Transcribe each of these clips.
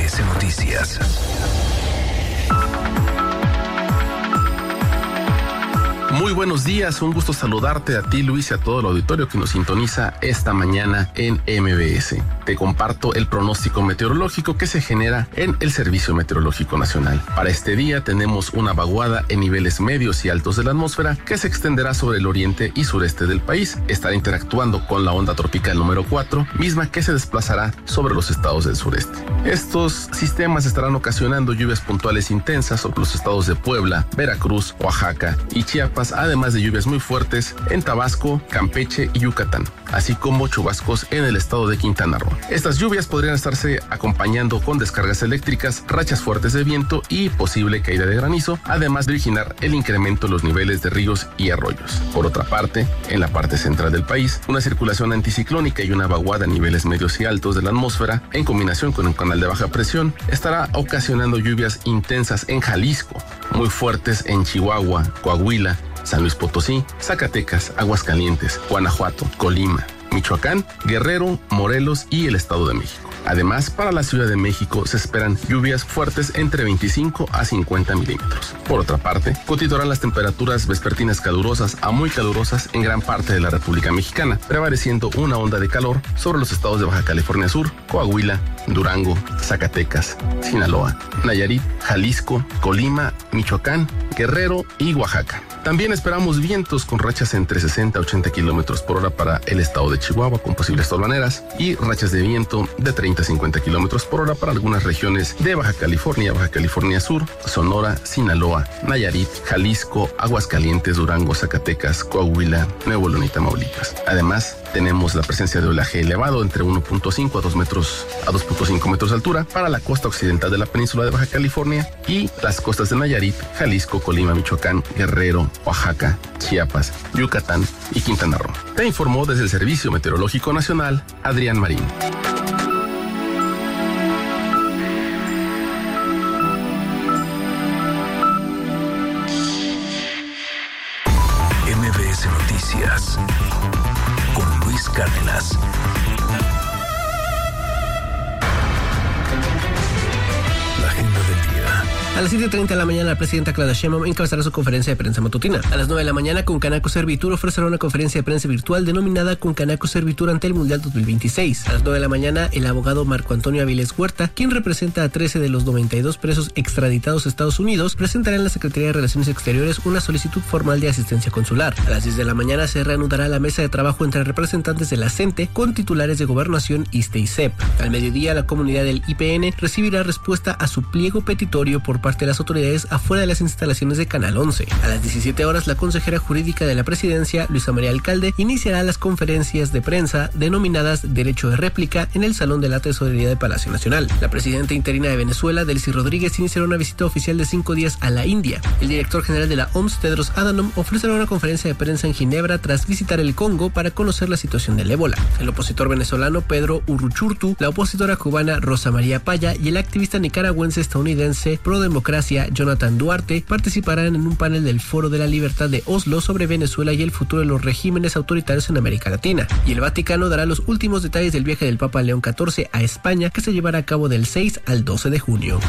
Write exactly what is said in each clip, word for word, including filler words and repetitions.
S Noticias. Muy buenos días, un gusto saludarte a ti, Luis, y a todo el auditorio que nos sintoniza esta mañana en M B S. Te comparto el pronóstico meteorológico que se genera en el Servicio Meteorológico Nacional. Para este día tenemos una vaguada en niveles medios y altos de la atmósfera que se extenderá sobre el oriente y sureste del país. Estará interactuando con la onda tropical número cuatro, misma que se desplazará sobre los estados del sureste. Estos sistemas estarán ocasionando lluvias puntuales intensas sobre los estados de Puebla, Veracruz, Oaxaca y Chiapas, además de lluvias muy fuertes en Tabasco, Campeche y Yucatán, así como chubascos en el estado de Quintana Roo. Estas lluvias podrían estarse acompañando con descargas eléctricas, rachas fuertes de viento y posible caída de granizo, además de originar el incremento en los niveles de ríos y arroyos. Por otra parte, en la parte central del país, una circulación anticiclónica y una vaguada a niveles medios y altos de la atmósfera, en combinación con un canal de baja presión, estará ocasionando lluvias intensas en Jalisco, muy fuertes en Chihuahua, Coahuila, San Luis Potosí, Zacatecas, Aguascalientes, Guanajuato, Colima, Michoacán, Guerrero, Morelos y el Estado de México. Además, para la Ciudad de México se esperan lluvias fuertes entre veinticinco a cincuenta milímetros. Por otra parte, continuarán las temperaturas vespertinas calurosas a muy calurosas en gran parte de la República Mexicana, prevaleciendo una onda de calor sobre los estados de Baja California Sur, Coahuila, Durango, Zacatecas, Sinaloa, Nayarit, Jalisco, Colima, Michoacán, Guerrero y Oaxaca. También esperamos vientos con rachas entre sesenta a ochenta kilómetros por hora para el estado de Chihuahua con posibles tolvaneras y rachas de viento de treinta a cincuenta kilómetros por hora para algunas regiones de Baja California, Baja California Sur, Sonora, Sinaloa, Nayarit, Jalisco, Aguascalientes, Durango, Zacatecas, Coahuila, Nuevo León y Tamaulipas. Además, tenemos la presencia de oleaje elevado entre uno punto cinco a dos metros a dos punto cinco metros de altura para la costa occidental de la península de Baja California y las costas de Nayarit, Jalisco, Colima, Michoacán, Guerrero, Oaxaca, Chiapas, Yucatán y Quintana Roo. Te informó desde el Servicio Meteorológico Nacional, Adrián Marín. M B S Noticias con Luis Cárdenas. La agenda del día. A las siete treinta de la mañana, la presidenta Claudia Sheinbaum encabezará su conferencia de prensa matutina. A las nueve de la mañana, Concanaco Servitur ofrecerá una conferencia de prensa virtual denominada Concanaco Servitur ante el Mundial dos mil veintiséis. A las nueve de la mañana, el abogado Marco Antonio Avilés Huerta, quien representa a trece de los noventa y dos presos extraditados a Estados Unidos, presentará en la Secretaría de Relaciones Exteriores una solicitud formal de asistencia consular. A las diez de la mañana se reanudará la mesa de trabajo entre representantes de la CENTE con titulares de Gobernación, ISSSTE y C E P. Al mediodía, la comunidad del I P N recibirá respuesta a su pliego petitorio por parte de las autoridades afuera de las instalaciones de Canal once. A las diecisiete horas, la consejera jurídica de la presidencia, Luisa María Alcalde, iniciará las conferencias de prensa denominadas Derecho de Réplica en el Salón de la Tesorería de Palacio Nacional. La presidenta interina de Venezuela, Delcy Rodríguez, iniciará una visita oficial de cinco días a la India. El director general de la O M S, Tedros Adhanom, ofrecerá una conferencia de prensa en Ginebra tras visitar el Congo para conocer la situación del ébola. El opositor venezolano Pedro Uruchurtu, la opositora cubana Rosa María Paya y el activista nicaragüense estadounidense pro democracia Jonathan Duarte participarán en un panel del Foro de la Libertad de Oslo sobre Venezuela y el futuro de los regímenes autoritarios en América Latina. Y el Vaticano dará los últimos detalles del viaje del Papa León catorce a España, que se llevará a cabo del seis al doce de junio.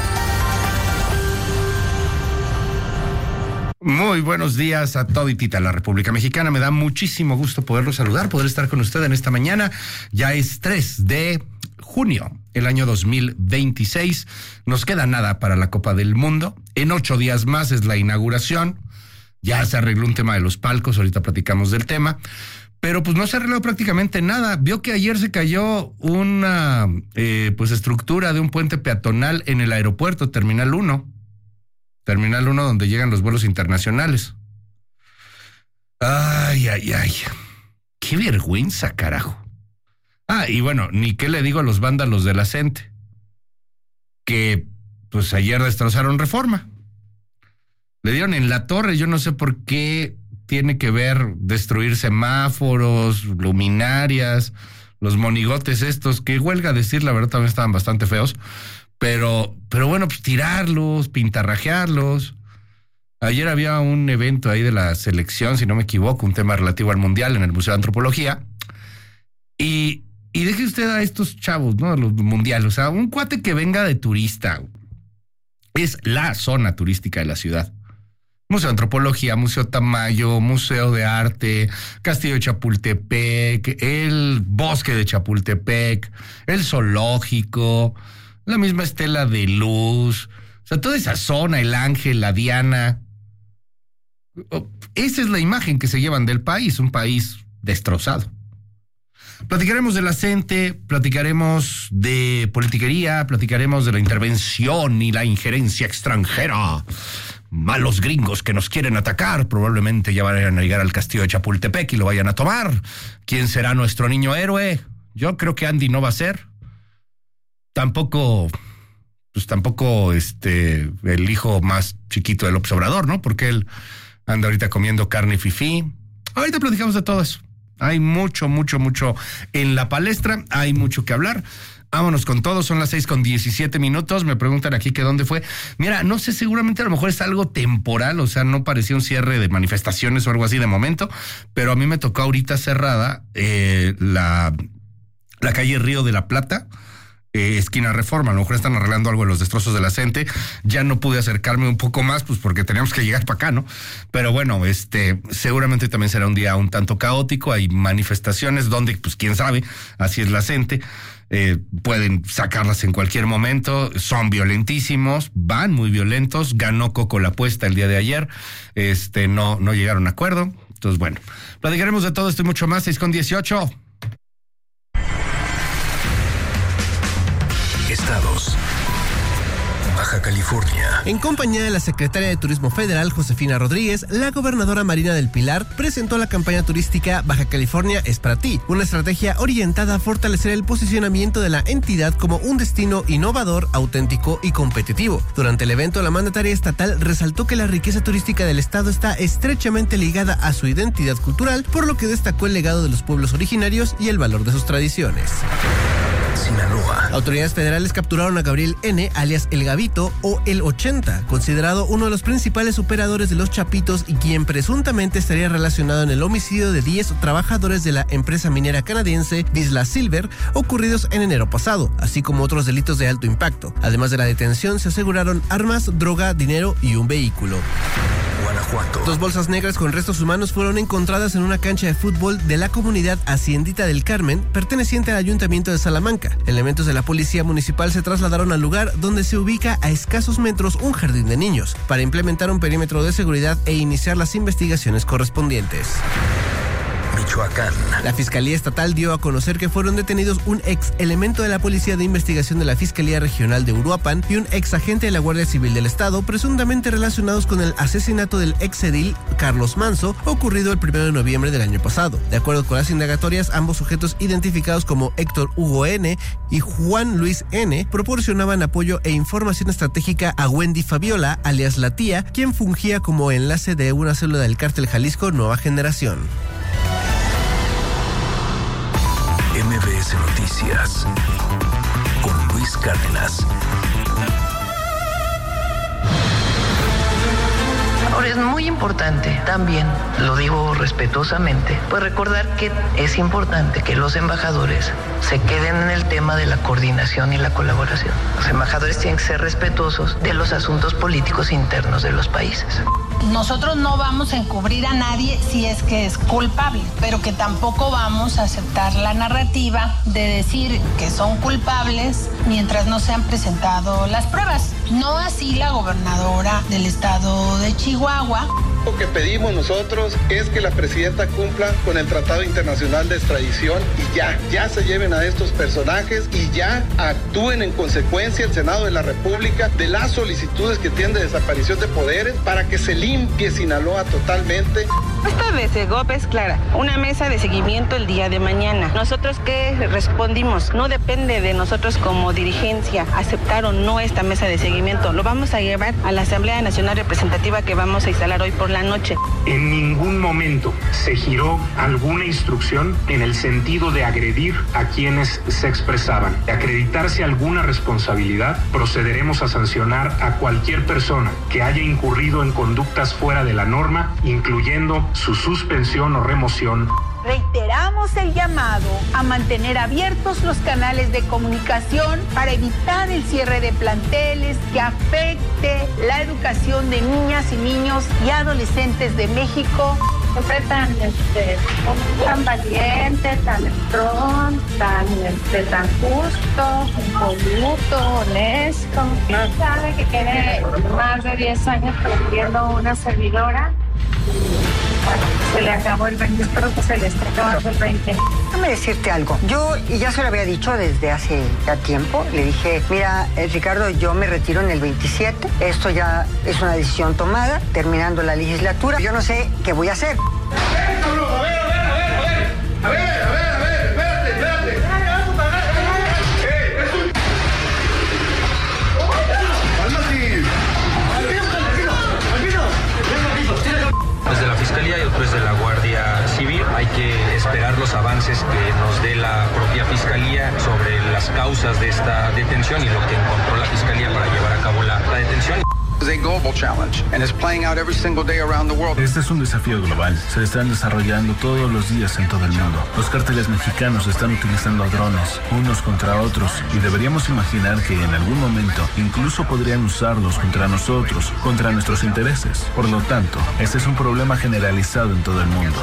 Muy buenos días a toditita la República Mexicana. Me da muchísimo gusto poderlo saludar, poder estar con usted en esta mañana. Ya es tres de junio, el año dos mil veintiséis. Nos queda nada para la Copa del Mundo. En ocho días más es la inauguración. Ya se arregló un tema de los palcos, ahorita platicamos del tema. Pero pues no se arregló prácticamente nada. Vio que ayer se cayó una eh, pues estructura de un puente peatonal en el aeropuerto, Terminal uno. Terminal uno, donde llegan los vuelos internacionales. Ay, ay, ay. Qué vergüenza, carajo. Ah, y bueno, ni qué le digo a los vándalos de la CENTE, que pues ayer destrozaron Reforma. Le dieron en la torre. Yo no sé por qué tiene que ver destruir semáforos, luminarias, los monigotes estos, que huelga decir, la verdad también estaban bastante feos. Pero, pero bueno, pues tirarlos, pintarrajearlos. Ayer había un evento ahí de la selección, si no me equivoco, un tema relativo al Mundial en el Museo de Antropología. Y Y deje usted a estos chavos, ¿no? A los mundiales. O sea, un cuate que venga de turista. Es la zona turística de la ciudad. Museo de Antropología, Museo Tamayo, Museo de Arte, Castillo de Chapultepec, el Bosque de Chapultepec, el Zoológico, la misma Estela de Luz, o sea, toda esa zona, el Ángel, la Diana. Esa es la imagen que se llevan del país, un país destrozado. Platicaremos de la CENTE, platicaremos de politiquería, platicaremos de la intervención y la injerencia extranjera. Malos gringos que nos quieren atacar, probablemente ya vayan a llegar al castillo de Chapultepec y lo vayan a tomar. ¿Quién será nuestro niño héroe? Yo creo que Andy no va a ser. Tampoco, pues tampoco este, el hijo más chiquito del López Obrador, ¿no? Porque él anda ahorita comiendo carne fifí. Ahorita platicamos de todo eso. Hay mucho, mucho, mucho en la palestra, hay mucho que hablar. Vámonos con todo, son las seis con diecisiete minutos, me preguntan aquí que dónde fue. Mira, no sé, seguramente a lo mejor es algo temporal, o sea, no parecía un cierre de manifestaciones o algo así de momento, pero a mí me tocó ahorita cerrada eh, la, la calle Río de la Plata, eh, esquina Reforma, a lo mejor están arreglando algo en los destrozos de la CENTE, ya no pude acercarme un poco más, pues porque teníamos que llegar para acá, ¿no? Pero bueno, este, seguramente también será un día un tanto caótico, hay manifestaciones donde, pues quién sabe, así es la CENTE. Eh, pueden sacarlas en cualquier momento, son violentísimos, van muy violentos, ganó Coco la apuesta el día de ayer, este, no, no llegaron a acuerdo, entonces bueno, platicaremos de todo esto y mucho más, seis con dieciocho. Estados. Baja California. En compañía de la secretaria de Turismo Federal, Josefina Rodríguez, la gobernadora Marina del Pilar presentó la campaña turística Baja California es para ti, una estrategia orientada a fortalecer el posicionamiento de la entidad como un destino innovador, auténtico y competitivo. Durante el evento, la mandataria estatal resaltó que la riqueza turística del estado está estrechamente ligada a su identidad cultural, por lo que destacó el legado de los pueblos originarios y el valor de sus tradiciones. Sinaloa. Autoridades federales capturaron a Gabriel N., alias El Gavito o El ochenta, considerado uno de los principales operadores de los Chapitos y quien presuntamente estaría relacionado en el homicidio de diez trabajadores de la empresa minera canadiense Vizsla Silver, ocurridos en enero pasado, así como otros delitos de alto impacto. Además de la detención, se aseguraron armas, droga, dinero y un vehículo. Guanajuato. Dos bolsas negras con restos humanos fueron encontradas en una cancha de fútbol de la comunidad Haciendita del Carmen, perteneciente al Ayuntamiento de Salamanca. Elementos de la Policía Municipal se trasladaron al lugar donde se ubica a escasos metros un jardín de niños, para implementar un perímetro de seguridad e iniciar las investigaciones correspondientes. Michoacán. La Fiscalía Estatal dio a conocer que fueron detenidos un ex elemento de la Policía de Investigación de la Fiscalía Regional de Uruapan y un ex agente de la Guardia Civil del Estado, presuntamente relacionados con el asesinato del ex edil Carlos Manso, ocurrido el primero de noviembre del año pasado. De acuerdo con las indagatorias, ambos sujetos identificados como Héctor Hugo N. y Juan Luis N. proporcionaban apoyo e información estratégica a Wendy Fabiola, alias La Tía, quien fungía como enlace de una célula del Cártel Jalisco Nueva Generación. M B S Noticias con Luis Cárdenas. Ahora es muy importante también, lo digo respetuosamente, pues recordar que es importante que los embajadores se queden en el tema de la coordinación y la colaboración. Los embajadores tienen que ser respetuosos de los asuntos políticos internos de los países. Nosotros no vamos a encubrir a nadie si es que es culpable, pero que tampoco vamos a aceptar la narrativa de decir que son culpables mientras no se han presentado las pruebas. No así la gobernadora del estado de Chihuahua. Lo que pedimos nosotros es que la presidenta cumpla con el Tratado Internacional de Extradición y ya, ya se lleven a estos personajes y ya actúen en consecuencia el Senado de la República de las solicitudes que tienen de desaparición de poderes para que se limpie Sinaloa totalmente. Esta de Segov es clara, una mesa de seguimiento el día de mañana. ¿Nosotros qué respondimos? No depende de nosotros como dirigencia aceptar o no esta mesa de seguimiento. Lo vamos a llevar a la Asamblea Nacional Representativa que vamos a instalar hoy por la noche. En ningún momento se giró alguna instrucción en el sentido de agredir a quienes se expresaban. De acreditarse alguna responsabilidad, procederemos a sancionar a cualquier persona que haya incurrido en conductas fuera de la norma, incluyendo su suspensión o remoción Reiteramos el llamado a mantener abiertos los canales de comunicación para evitar el cierre de planteles que afecte la educación de niñas y niños y adolescentes de México. Siempre tan, este, tan valiente, tan estrón, tan, este, tan justo, impoluto, honesto. No sabe que tiene más de diez años presidiendo una servidora. Se le acabó el veinte, espero que se le esté acabando el veinte. Déjame decirte algo. Yo, y ya se lo había dicho desde hace ya tiempo, le dije, mira, eh, Ricardo, yo me retiro en el veintisiete. Esto ya es una decisión tomada, terminando la legislatura. Yo no sé qué voy a hacer. A ver, a ver, a ver, a ver. A ver, a ver, a ver, espérate, espérate. Desde la Fiscalía y otro desde la Guardia Civil. Hay que esperar los avances que nos dé la propia Fiscalía sobre las causas de esta detención y lo que encontró la Fiscalía para llevar a cabo la, la detención. Este es un desafío global. Se están desarrollando todos los días en todo el mundo. Los cárteles mexicanos están utilizando drones unos contra otros y deberíamos imaginar que en algún momento incluso podrían usarlos contra nosotros, contra nuestros intereses. Por lo tanto, este es un problema generalizado en todo el mundo.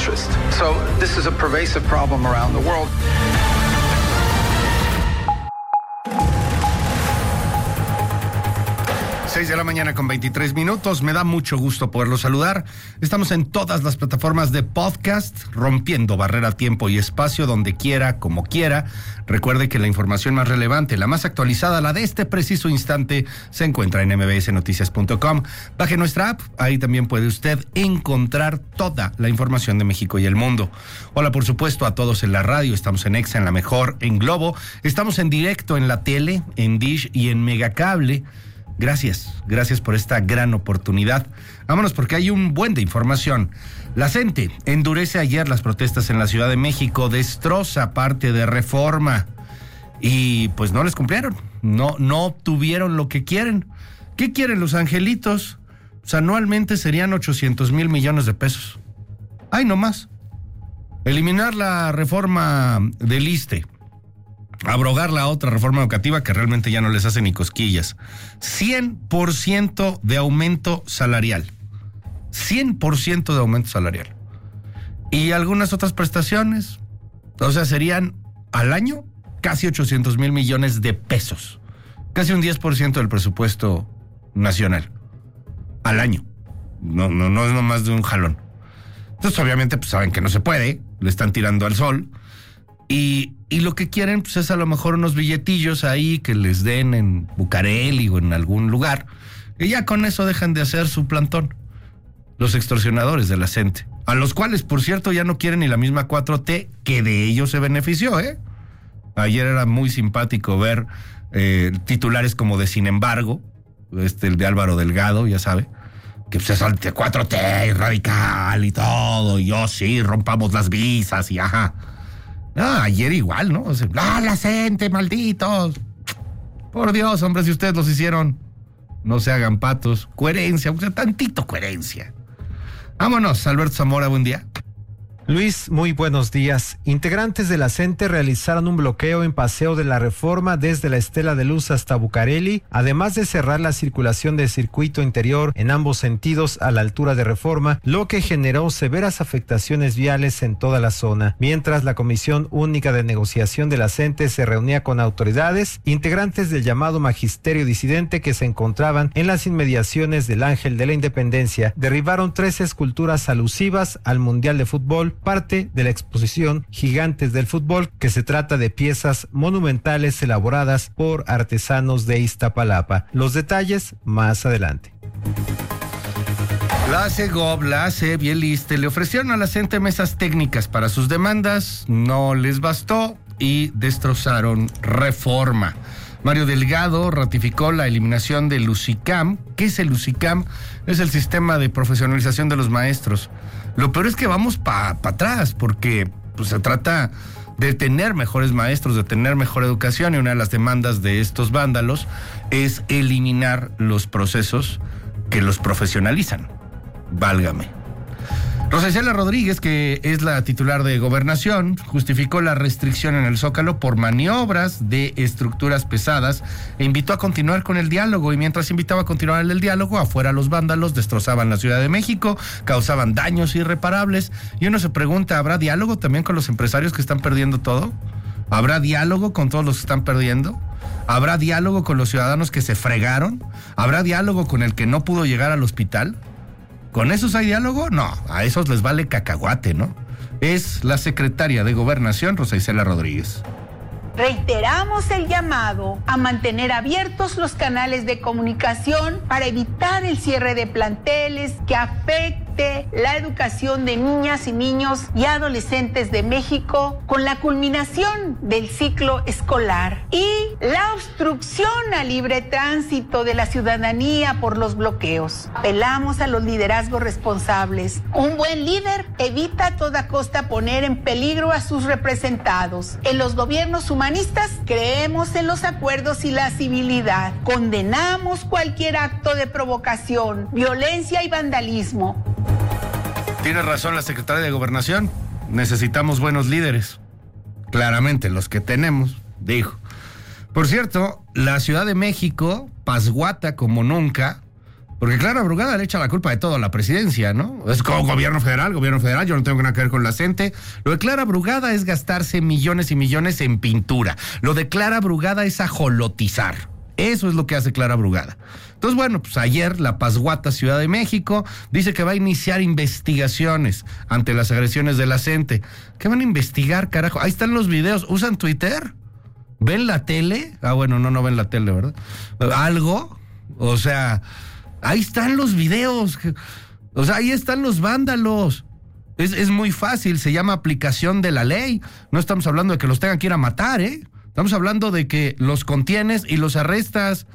seis de la mañana con veintitrés minutos. Me da mucho gusto poderlo saludar. Estamos en todas las plataformas de podcast, rompiendo barrera, tiempo y espacio, donde quiera, como quiera. Recuerde que la información más relevante, la más actualizada, la de este preciso instante, se encuentra en eme be ese noticias punto com. Baje nuestra app, ahí también puede usted encontrar toda la información de México y el mundo. Hola, por supuesto, a todos en la radio. Estamos en Exa, en La Mejor, en Globo. Estamos en directo en la tele, en Dish y en Megacable. Gracias, gracias por esta gran oportunidad. Vámonos porque hay un buen de información. La CENTE endurece ayer las protestas en la Ciudad de México, destroza parte de Reforma y pues no les cumplieron, no, no obtuvieron lo que quieren. ¿Qué quieren los angelitos? Pues anualmente serían ochocientos mil millones de pesos. ¡Ay, no más! Eliminar la reforma del ISSSTE. Abrogar la otra reforma educativa que realmente ya no les hace ni cosquillas. cien por ciento de aumento salarial. cien por ciento de aumento salarial. Y algunas otras prestaciones. O sea, serían al año casi ochocientos mil millones de pesos. Casi un diez por ciento del presupuesto nacional. Al año. No, no, no es nomás de un jalón. Entonces, obviamente, pues saben que no se puede. Le están tirando al sol. Y, y lo que quieren pues es a lo mejor unos billetillos ahí que les den en Bucareli o en algún lugar. Y ya con eso dejan de hacer su plantón. Los extorsionadores de la CENTE. A los cuales, por cierto, ya no quieren ni la misma cuatro T que de ellos se benefició, ¿eh? Ayer era muy simpático ver eh, titulares como de Sin embargo, este, el de Álvaro Delgado, ya sabe, que pues es de cuatro T y radical y todo, y yo sí, rompamos las visas y ajá. Ah, ayer igual, ¿no? O sea, ¡ah, la CENTE, malditos! Por Dios, hombre, si ustedes los hicieron, no se hagan patos. Coherencia, o sea, tantito coherencia. Vámonos, Alberto Zamora, buen día. Luis, muy buenos días. Integrantes de la CENTE realizaron un bloqueo en Paseo de la Reforma desde la Estela de Luz hasta Bucareli, además de cerrar la circulación de circuito interior en ambos sentidos a la altura de Reforma, lo que generó severas afectaciones viales en toda la zona. Mientras la Comisión Única de Negociación de la CENTE se reunía con autoridades, integrantes del llamado Magisterio Disidente que se encontraban en las inmediaciones del Ángel de la Independencia derribaron tres esculturas alusivas al Mundial de Fútbol, parte de la exposición Gigantes del Fútbol, que se trata de piezas monumentales elaboradas por artesanos de Iztapalapa. Los detalles más adelante. La CEGOB, la ACE, Bieliste, le ofrecieron a la CENTE mesas técnicas para sus demandas, no les bastó y destrozaron Reforma. Mario Delgado ratificó la eliminación del UCICAM. ¿Qué es el UCICAM? Es el sistema de profesionalización de los maestros. Lo peor es que vamos para pa atrás, porque pues, se trata de tener mejores maestros, de tener mejor educación, y una de las demandas de estos vándalos es eliminar los procesos que los profesionalizan. Válgame. Rosa Isela Rodríguez, que es la titular de Gobernación, justificó la restricción en el Zócalo por maniobras de estructuras pesadas e invitó a continuar con el diálogo. Y mientras invitaba a continuar el diálogo, afuera los vándalos destrozaban la Ciudad de México, causaban daños irreparables. Y uno se pregunta, ¿habrá diálogo también con los empresarios que están perdiendo todo? ¿Habrá diálogo con todos los que están perdiendo? ¿Habrá diálogo con los ciudadanos que se fregaron? ¿Habrá diálogo con el que no pudo llegar al hospital? ¿Con esos hay diálogo? No, a esos les vale cacahuate, ¿no? Es la secretaria de Gobernación, Rosa Isela Rodríguez. Reiteramos el llamado a mantener abiertos los canales de comunicación para evitar el cierre de planteles que afecte la educación de niñas y niños y adolescentes de México con la culminación del ciclo escolar y la obstrucción al libre tránsito de la ciudadanía por los bloqueos. Apelamos a los liderazgos responsables. Un buen líder evita a toda costa poner en peligro a sus representados. En los gobiernos humanistas creemos en los acuerdos y la civilidad. Condenamos cualquier acto de provocación, violencia y vandalismo. Tiene razón la secretaria de Gobernación. Necesitamos buenos líderes. Claramente, los que tenemos, dijo. Por cierto, la Ciudad de México, pasguata como nunca, porque Clara Brugada le echa la culpa de todo a la presidencia, ¿no? Es como gobierno federal, gobierno federal, yo no tengo nada que ver con la CENTE. Lo de Clara Brugada es gastarse millones y millones en pintura. Lo de Clara Brugada es ajolotizar. Eso es lo que hace Clara Brugada. Entonces, bueno, pues ayer la pasguata Ciudad de México dice que va a iniciar investigaciones ante las agresiones de la CENTE. ¿Qué van a investigar, carajo? Ahí están los videos. ¿Usan Twitter? ¿Ven la tele? Ah, bueno, no, no ven la tele, ¿verdad? ¿Algo? O sea, ahí están los videos. O sea, ahí están los vándalos. Es, es muy fácil, se llama aplicación de la ley. No estamos hablando de que los tengan que ir a matar, ¿eh? Estamos hablando de que los contienes y los arrestas.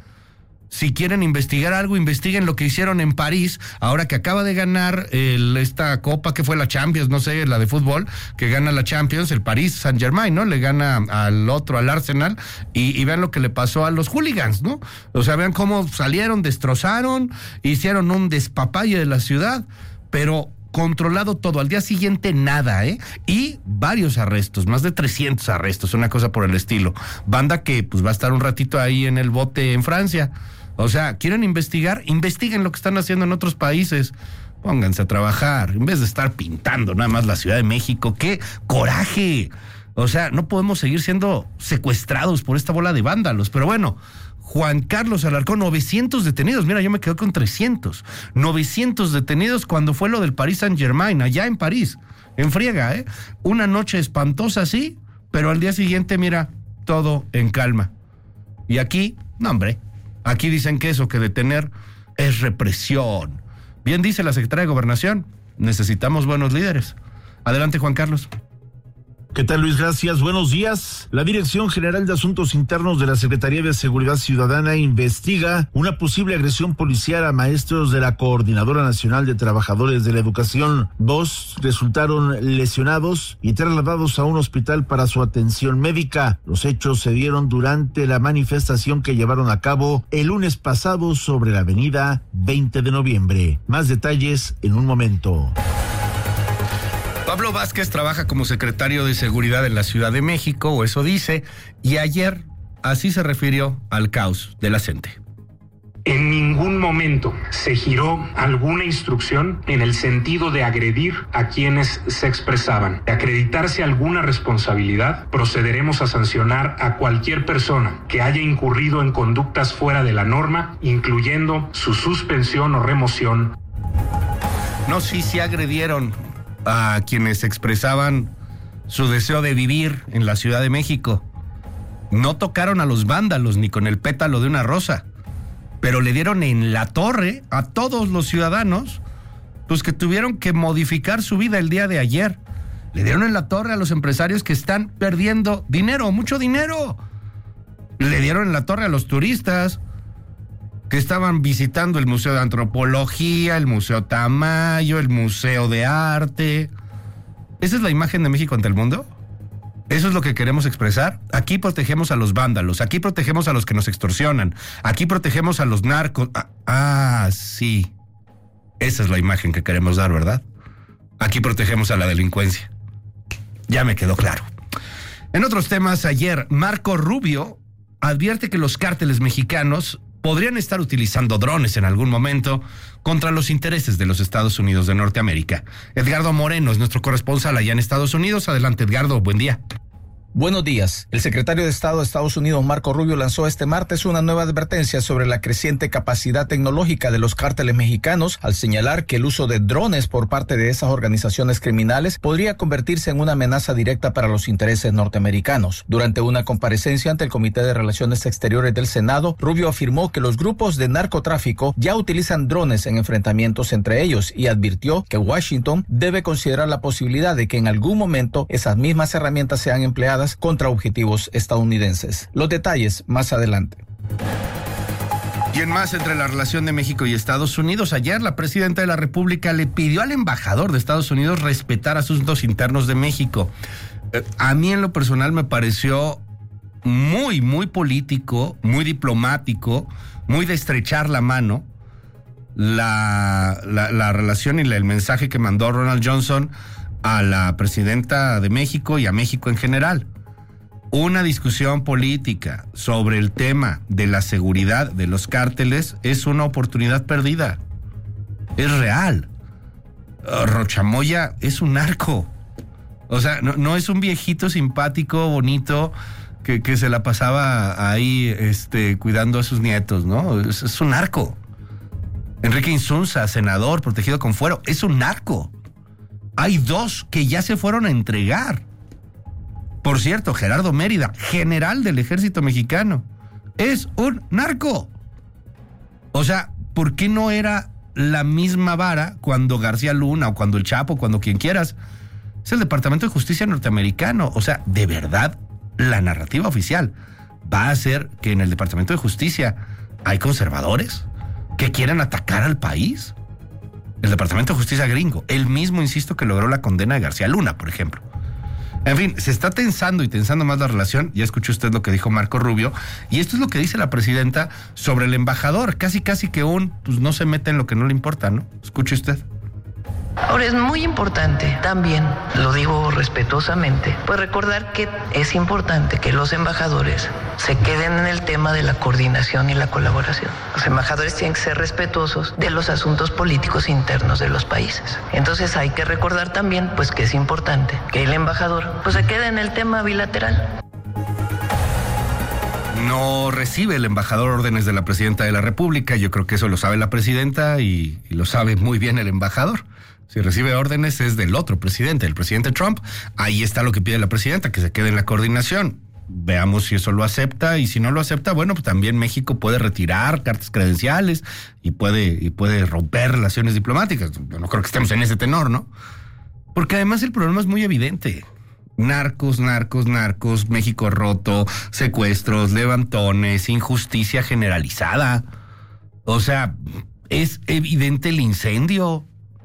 Si quieren investigar algo, investiguen lo que hicieron en París, ahora que acaba de ganar el, esta copa que fue la Champions, no sé, la de fútbol, que gana la Champions, el París Saint-Germain, ¿no? Le gana al otro, al Arsenal, y, y vean lo que le pasó a los hooligans, ¿no? O sea, vean cómo salieron, destrozaron, hicieron un despapalle de la ciudad, pero controlado todo, al día siguiente nada, ¿eh? Y varios arrestos, más de trescientos arrestos, una cosa por el estilo. Banda que pues va a estar un ratito ahí en el bote en Francia. O sea, ¿quieren investigar? Investiguen lo que están haciendo en otros países. Pónganse a trabajar, en vez de estar pintando nada más la Ciudad de México. ¡Qué coraje! O sea, no podemos seguir siendo secuestrados por esta bola de vándalos. Pero bueno, Juan Carlos Alarcón, novecientos detenidos. Mira, yo me quedo con trescientos. novecientos detenidos cuando fue lo del Paris Saint-Germain, allá en París. En friega, ¿eh? Una noche espantosa, sí, pero al día siguiente, mira, todo en calma. Y aquí, no, hombre, aquí dicen que eso, que detener es represión. Bien dice la secretaria de Gobernación, necesitamos buenos líderes. Adelante, Juan Carlos. ¿Qué tal, Luis? Gracias. Buenos días. La Dirección General de Asuntos Internos de la Secretaría de Seguridad Ciudadana investiga una posible agresión policial a maestros de la Coordinadora Nacional de Trabajadores de la Educación. Dos resultaron lesionados y trasladados a un hospital para su atención médica. Los hechos se dieron durante la manifestación que llevaron a cabo el lunes pasado sobre la avenida veinte de noviembre. Más detalles en un momento. Pablo Vázquez trabaja como secretario de Seguridad en la Ciudad de México, o eso dice, y ayer así se refirió al caos de la CENTE. En ningún momento se giró alguna instrucción en el sentido de agredir a quienes se expresaban. De acreditarse alguna responsabilidad, procederemos a sancionar a cualquier persona que haya incurrido en conductas fuera de la norma, incluyendo su suspensión o remoción. No, sí, sí agredieron a quienes expresaban su deseo de vivir en la Ciudad de México. No tocaron a los vándalos ni con el pétalo de una rosa, pero le dieron en la torre a todos los ciudadanos, pues que tuvieron que modificar su vida el día de ayer. Le dieron en la torre a los empresarios que están perdiendo dinero, mucho dinero. Le dieron en la torre a los turistas que estaban visitando el Museo de Antropología, el Museo Tamayo, el Museo de Arte. ¿Esa es la imagen de México ante el mundo? ¿Eso es lo que queremos expresar? Aquí protegemos a los vándalos, aquí protegemos a los que nos extorsionan, aquí protegemos a los narcos. Ah, ah, sí. Esa es la imagen que queremos dar, ¿verdad? Aquí protegemos a la delincuencia. Ya me quedó claro. En otros temas, ayer Marco Rubio advierte que los cárteles mexicanos podrían estar utilizando drones en algún momento contra los intereses de los Estados Unidos de Norteamérica. Edgardo Moreno es nuestro corresponsal allá en Estados Unidos. Adelante, Edgardo, buen día. Buenos días. El secretario de Estado de Estados Unidos, Marco Rubio, lanzó este martes una nueva advertencia sobre la creciente capacidad tecnológica de los cárteles mexicanos al señalar que el uso de drones por parte de esas organizaciones criminales podría convertirse en una amenaza directa para los intereses norteamericanos. Durante una comparecencia ante el Comité de Relaciones Exteriores del Senado, Rubio afirmó que los grupos de narcotráfico ya utilizan drones en enfrentamientos entre ellos y advirtió que Washington debe considerar la posibilidad de que en algún momento esas mismas herramientas sean empleadas contra objetivos estadounidenses. Los detalles más adelante. Y en más, entre la relación de México y Estados Unidos, ayer la presidenta de la República le pidió al embajador de Estados Unidos respetar asuntos internos de México. Eh, a mí en lo personal me pareció muy, muy político, muy diplomático, muy de estrechar la mano la, la, la relación y la, el mensaje que mandó Ronald Johnson a la presidenta de México y a México en general. Una discusión política sobre el tema de la seguridad de los cárteles es una oportunidad perdida. Es real. Rochamoya es un narco. O sea, no, no es un viejito simpático, bonito, que, que se la pasaba ahí este, cuidando a sus nietos, ¿no? Es, es un narco. Enrique Insunza, senador protegido con fuero, es un narco. Hay dos que ya se fueron a entregar. Por cierto, Gerardo Mérida, general del ejército mexicano, es un narco. O sea, ¿por qué no era la misma vara cuando García Luna o cuando el Chapo, cuando quien quieras? Es el Departamento de Justicia norteamericano. O sea, de verdad, la narrativa oficial va a ser que en el Departamento de Justicia hay conservadores que quieren atacar al país. El Departamento de Justicia gringo, el mismo, insisto, que logró la condena de García Luna, por ejemplo. En fin, se está tensando y tensando más la relación. Ya escuchó usted lo que dijo Marco Rubio. Y esto es lo que dice la presidenta sobre el embajador. Casi, casi que un, pues no se mete en lo que no le importa, ¿no? Escuche usted. Ahora es muy importante también, lo digo respetuosamente, pues recordar que es importante que los embajadores se queden en el tema de la coordinación y la colaboración. Los embajadores tienen que ser respetuosos de los asuntos políticos internos de los países. Entonces hay que recordar también pues que es importante que el embajador pues se quede en el tema bilateral. No recibe el embajador órdenes de la presidenta de la República. Yo creo que eso lo sabe la presidenta y, y lo sabe muy bien el embajador. Si recibe órdenes es del otro presidente, el presidente Trump. Ahí está lo que pide la presidenta, que se quede en la coordinación. Veamos si eso lo acepta, y si no lo acepta, bueno, pues también México puede retirar cartas credenciales y puede, y puede romper relaciones diplomáticas. Yo no creo que estemos en ese tenor, ¿no? Porque además el problema es muy evidente. Narcos, narcos, narcos, México roto, secuestros, levantones, injusticia generalizada. O sea, es evidente el incendio.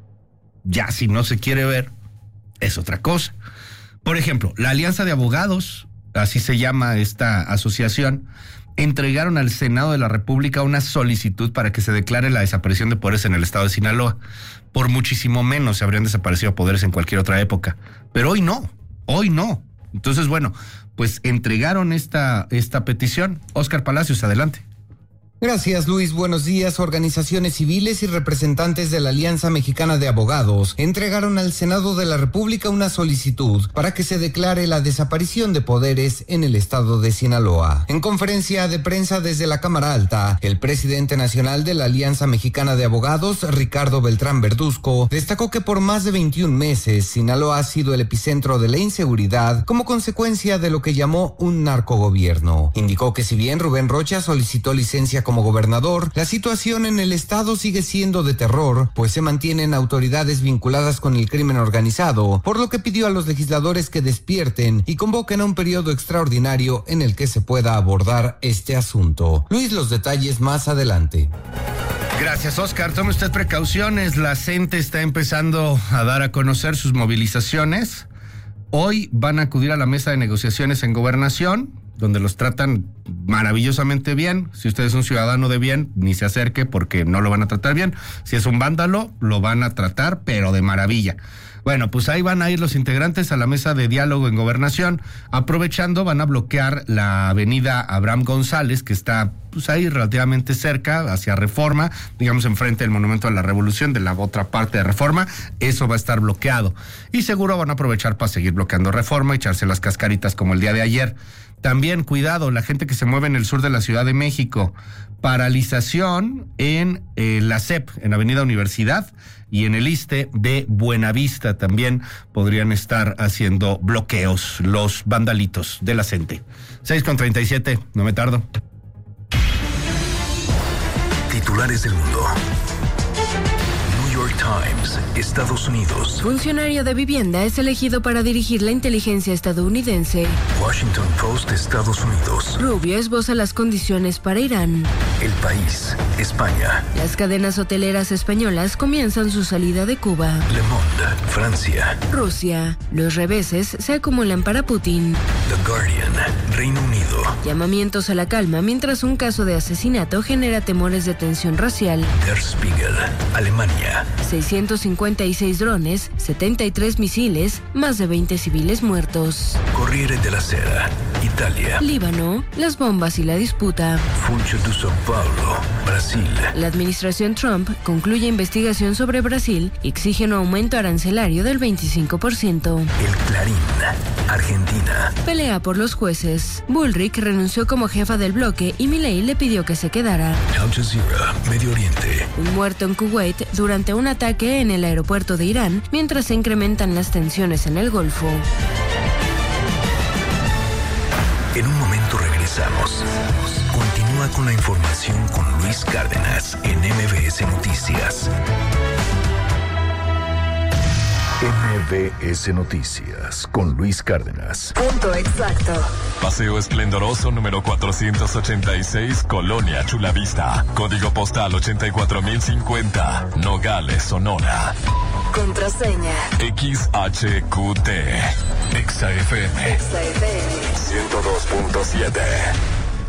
Ya si no se quiere ver, es otra cosa. Por ejemplo, la Alianza de Abogados, así se llama esta asociación, entregaron al Senado de la República una solicitud para que se declare la desaparición de poderes en el estado de Sinaloa. Por muchísimo menos se habrían desaparecido poderes en cualquier otra época. Pero hoy no, hoy no. Entonces, bueno, pues entregaron esta, esta petición. Óscar Palacios, adelante. Gracias, Luis. Buenos días. Organizaciones civiles y representantes de la Alianza Mexicana de Abogados entregaron al Senado de la República una solicitud para que se declare la desaparición de poderes en el estado de Sinaloa. En conferencia de prensa desde la Cámara Alta, el presidente nacional de la Alianza Mexicana de Abogados, Ricardo Beltrán Verduzco, destacó que por más de veintiún meses Sinaloa ha sido el epicentro de la inseguridad como consecuencia de lo que llamó un narcogobierno. Indicó que si bien Rubén Rocha solicitó licencia como gobernador, la situación en el estado sigue siendo de terror, pues se mantienen autoridades vinculadas con el crimen organizado, por lo que pidió a los legisladores que despierten y convoquen a un periodo extraordinario en el que se pueda abordar este asunto. Luis, los detalles más adelante. Gracias, Óscar. Tome usted precauciones. La C E N T E está empezando a dar a conocer sus movilizaciones. Hoy van a acudir a la mesa de negociaciones en Gobernación, donde los tratan maravillosamente bien. Si usted es un ciudadano de bien, ni se acerque porque no lo van a tratar bien. Si es un vándalo, lo van a tratar, pero de maravilla. Bueno, pues ahí van a ir los integrantes a la mesa de diálogo en Gobernación. Aprovechando, van a bloquear la avenida Abraham González, que está pues ahí relativamente cerca, hacia Reforma, digamos enfrente del Monumento a la Revolución, de la otra parte de Reforma. Eso va a estar bloqueado. Y seguro van a aprovechar para seguir bloqueando Reforma y echarse las cascaritas como el día de ayer. También, cuidado, la gente que se mueve en el sur de la Ciudad de México. Paralización en eh, la C E P, en Avenida Universidad, y en el ISSSTE de Buenavista también podrían estar haciendo bloqueos los vandalitos de la CENTE. seis con treinta y siete, no me tardo. Titulares del mundo. New York Times, Estados Unidos. Funcionario de vivienda es elegido para dirigir la inteligencia estadounidense. Washington Post, Estados Unidos. Rubio esboza las condiciones para Irán. El País, España. Las cadenas hoteleras españolas comienzan su salida de Cuba. Le Monde, Francia. Rusia. Los reveses se acumulan para Putin. The Guardian, Reino Unido. Llamamientos a la calma mientras un caso de asesinato genera temores de tensión racial. Der Spiegel, Alemania. seiscientos cincuenta y seis drones, setenta y tres misiles, más de veinte civiles muertos. Corriere della Sera, Italia. Líbano, las bombas y la disputa. Funcho de São Paulo, Brasil. La administración Trump concluye investigación sobre Brasil y exige un aumento arancelario del veinticinco por ciento. El Clarín, Argentina. Pelea por los jueces. Bullrich renunció como jefa del bloque y Milei le pidió que se quedara. Al Jazeera, Medio Oriente. Un muerto en Kuwait durante un ataque en el aeropuerto de Irán mientras se incrementan las tensiones en el Golfo. En un momento regresamos. Continúa con la información con Luis Cárdenas en M B S Noticias. M B S Noticias con Luis Cárdenas. Punto exacto. Paseo Esplendoroso número cuatrocientos ochenta y seis, Colonia Chulavista. Código postal ochenta y cuatro mil cincuenta, Nogales, Sonora. Contraseña. X H Q T. Exa F M. Exa F M. ciento dos punto siete.